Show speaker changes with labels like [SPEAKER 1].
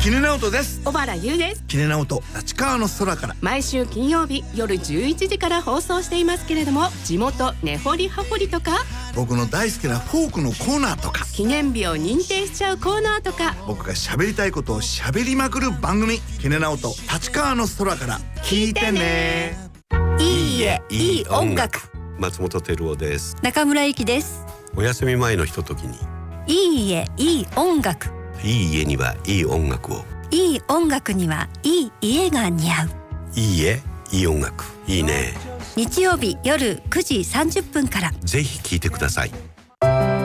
[SPEAKER 1] キネナオトです。
[SPEAKER 2] 小原優です。
[SPEAKER 1] キネナオト立川の空から
[SPEAKER 2] 毎週金曜日夜11時から放送していますけれども、地元根掘り葉掘りとか、
[SPEAKER 1] 僕の大好きなフォークのコーナーとか、
[SPEAKER 2] 記念日を認定しちゃうコーナーとか、
[SPEAKER 1] 僕が喋りたいことを喋りまくる番組、キネナオト立川の空から聞いてね。
[SPEAKER 2] いい家いい音楽。
[SPEAKER 3] 松本照夫です。
[SPEAKER 4] 中村ゆきです。
[SPEAKER 3] お休み前のひとときに、
[SPEAKER 4] いい家いい音楽。
[SPEAKER 3] いい家にはいい音楽を、
[SPEAKER 4] いい音楽にはいい家が似合う。
[SPEAKER 3] いい家いい音楽、いいね。
[SPEAKER 4] 日曜日夜9時30分から
[SPEAKER 3] ぜひ聞いてください。